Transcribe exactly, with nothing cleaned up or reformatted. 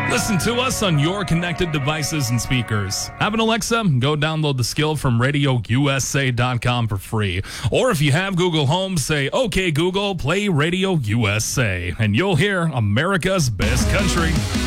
Listen to us on your connected devices and speakers. Have an Alexa? Go download the skill from radio u s a dot com for free. Or if you have Google Home, say, "Okay, Google, play Radio U S A," and you'll hear America's Best Country.